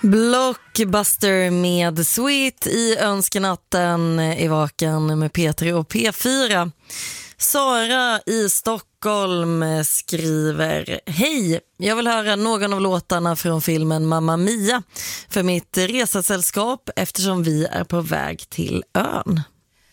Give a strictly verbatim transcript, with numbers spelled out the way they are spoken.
Blockbuster med Sweet i önskenatten i Vaken med Peter och P fyra. Sara i Stockholm skriver: Hej, jag vill höra någon av låtarna från filmen Mamma Mia för mitt resesällskap eftersom vi är på väg till ön.